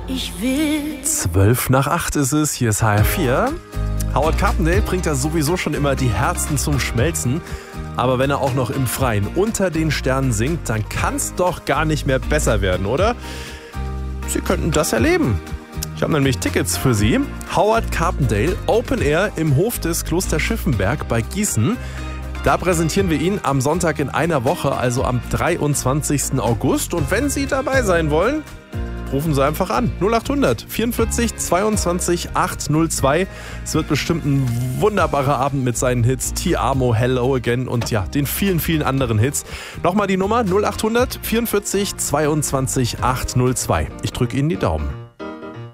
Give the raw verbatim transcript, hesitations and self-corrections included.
Ich will. Zwölf nach acht ist es, hier ist H R vier. Howard Carpendale bringt da sowieso schon immer die Herzen zum Schmelzen. Aber wenn er auch noch im Freien unter den Sternen singt, dann kann's doch gar nicht mehr besser werden, oder? Sie könnten das erleben. Ich habe nämlich Tickets für Sie. Howard Carpendale, Open Air im Hof des Kloster Schiffenberg bei Gießen. Da präsentieren wir ihn am Sonntag in einer Woche, also am dreiundzwanzigsten August. Und wenn Sie dabei sein wollen, rufen Sie einfach an. null acht hundert vierundvierzig zweiundzwanzig achthundertzwei. Es wird bestimmt ein wunderbarer Abend mit seinen Hits Ti Amo, Hello Again und ja, den vielen, vielen anderen Hits. Nochmal die Nummer null acht hundert vierundvierzig zweiundzwanzig achthundertzwei. Ich drücke Ihnen die Daumen.